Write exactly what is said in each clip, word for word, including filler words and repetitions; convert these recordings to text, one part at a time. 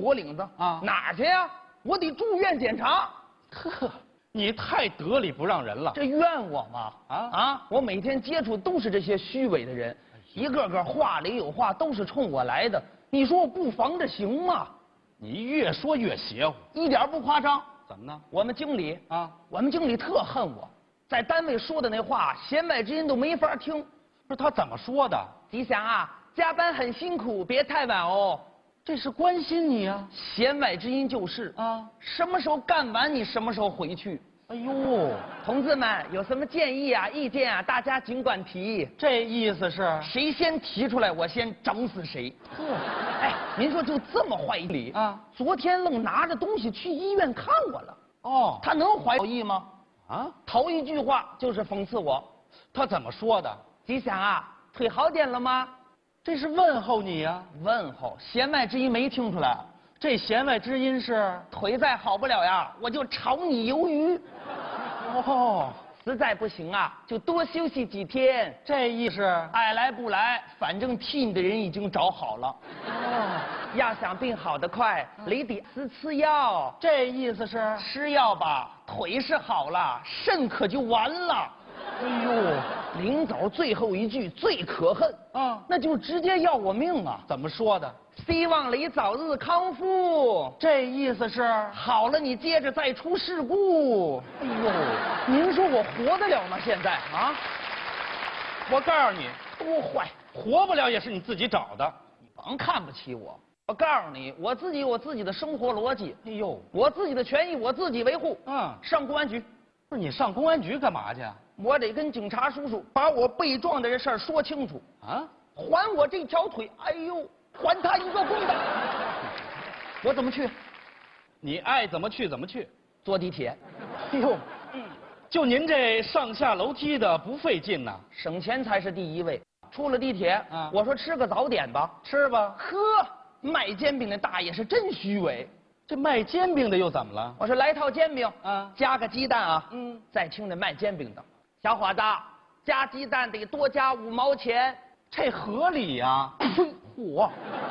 脖领子啊哪儿去呀？我得住院检查。 呵，你太得理不让人了。 这怨我吗？ 啊啊！我每天接触都是这些虚伪的人，一个个话里有话，都是冲我来的。你说我不防着行吗？ 你越说越邪乎， 一点不夸张。 怎么呢？ 我们经理啊， 我们经理特恨我，在单位说的那话，弦外之音都没法听。 不是他怎么说的？ 吉祥啊，加班很辛苦，别太晚哦。 这是关心你啊。 弦外之音就是啊， 什么时候干完你什么时候回去。 哎呦， 同志们有什么建议啊、意见啊，大家尽管提。 这意思是谁先提出来，我先整死谁。 呵， 哎，您说就这么坏理啊？ 昨天愣拿着东西去医院看我了。 哦， 他能怀好意吗？ 啊， 头一句话就是讽刺我。 他怎么说的？ 吉祥啊，腿好点了吗？ 这是问候你呀、 问候，弦外之音没听出来。 这弦外之音是腿再好不了呀，我就炒你鱿鱼。 哦， 实在不行啊，就多休息几天。 这意思。 爱来不来，反正替你的人已经找好了。 哦， 要想病好得快，你得吃吃药。 这意思是。 吃药吧，腿是好了，肾可就完了。 哎呦， 临走最后一句最可恨啊， 那就直接要我命啊！ 怎么说的？ 希望你早日康复。 这意思是。 好了，你接着再出事故。 哎呦， 您说我活得了吗？现在啊， 我告诉你， 多坏！ 活不了也是你自己找的。 你甭看不起我。我告诉你，我自己有我自己的生活逻辑。 哎呦， 我自己的权益我自己维护。 嗯， 上公安局。 不是你上公安局干嘛去？ 我得跟警察叔叔把我被撞的这事儿说清楚啊！ 还我这条腿，哎呦，还他一个公道！我怎么去？ 你爱怎么去怎么去。 坐地铁。 哎呦，嗯，就您这上下楼梯的不费劲呐， 省钱才是第一位。出了地铁， 啊， 我说吃个早点吧， 吃吧。 呵，卖煎饼的大爷是真虚伪。 这卖煎饼的又怎么了？ 我说来套煎饼， 啊， 加个鸡蛋啊。 嗯， 再听那卖煎饼的，小伙子，加鸡蛋得多加五毛钱， 这合理呀。 嚯！我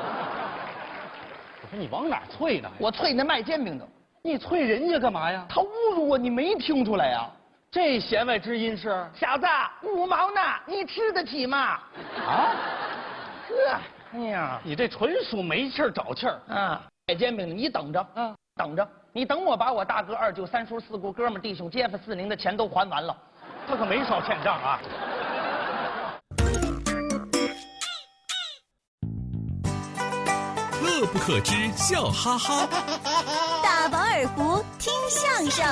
说你往哪啐呢？ 我啐那卖煎饼的， 你啐人家干嘛呀？ 他侮辱我，你没听出来呀？ 这弦外之音是。 小子，五毛呢，你吃得起吗？ 啊？ 呵，哎呀， 你这纯属没气儿找气儿。 啊，卖煎饼的，你等着， 嗯， 等着，你等我把我大哥、二舅、三叔、四姑、哥们、弟兄、街坊、四邻的钱都还完了， 他可没少欠账啊。 乐不可支，笑哈哈。 大饱耳福，听相声。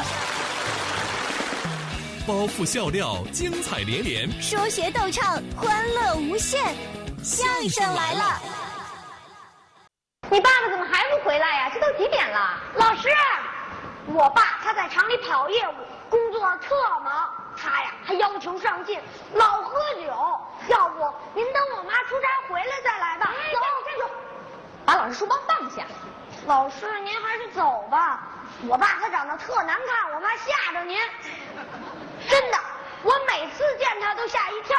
包袱笑料，精彩连连。 说学逗唱，欢乐无限。相声来了！ 你爸爸怎么还不回来呀？这都几点了？老师，我爸他在厂里跑业务，工作特忙，他呀还要求上进，老喝酒。要不您等我妈出差回来再来吧。走，站住！ 把老师书包放下。 老师，您还是走吧。我爸他长得特难看，我怕吓着您。真的，我每次见他都吓一跳。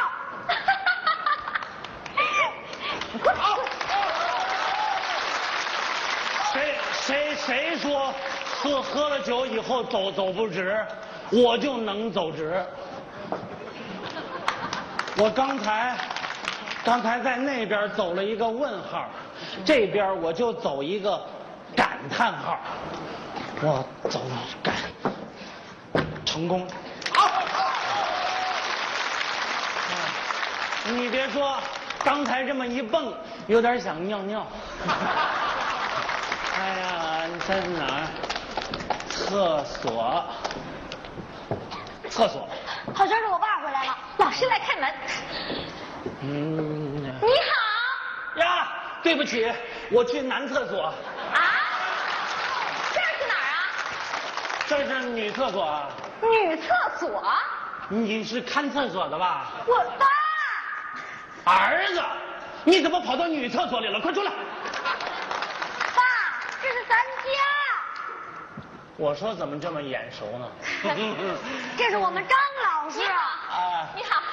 你快跑！ 谁谁谁说喝喝了酒以后走走不直，我就能走直。我刚才刚才在那边走了一个问号，这边我就走一个感叹号。我走感成功。好，你别说，刚才这么一蹦，有点想尿尿。哎呀，你在哪儿？厕所。厕所。 好像是我爸回来了， 老师来开门。 嗯。 你好。 呀，对不起，我去男厕所。 啊？这是哪儿啊？ 这是女厕所啊。 女厕所？ 你是看厕所的吧？ 我爸。 儿子，你怎么跑到女厕所里了？快出来！ 爸，这是咱家。 我说怎么这么眼熟呢？ 这是我们张老师。 啊， 你好。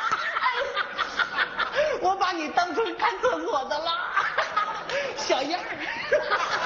我把你当成看厕所的了，小样儿。